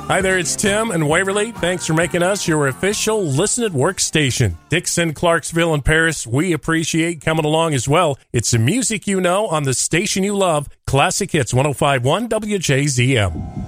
Hi there, it's Tim and Waverly. Thanks for making us your official Listen at Work station. Dixon, Clarksville, and Paris, we appreciate coming along as well. It's the music you know on the station you love, Classic Hits 105.1 WJZM.